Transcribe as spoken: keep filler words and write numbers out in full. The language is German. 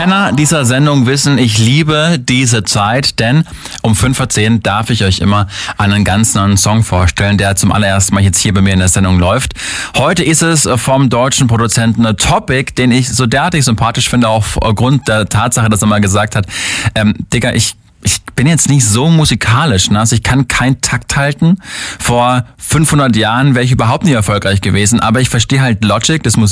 Kenner dieser Sendung wissen, ich liebe diese Zeit, denn um fünf vor zehn darf ich euch immer einen ganz neuen Song vorstellen, der zum allerersten Mal jetzt hier bei mir in der Sendung läuft. Heute ist es vom deutschen Produzenten Topic, den ich so derartig sympathisch finde, aufgrund der Tatsache, dass er mal gesagt hat, ähm, Digga, ich Ich bin jetzt nicht so musikalisch, ne? Also ich kann keinen Takt halten. Vor fünfhundert Jahren wäre ich überhaupt nicht erfolgreich gewesen, aber ich verstehe halt Logic, das Musik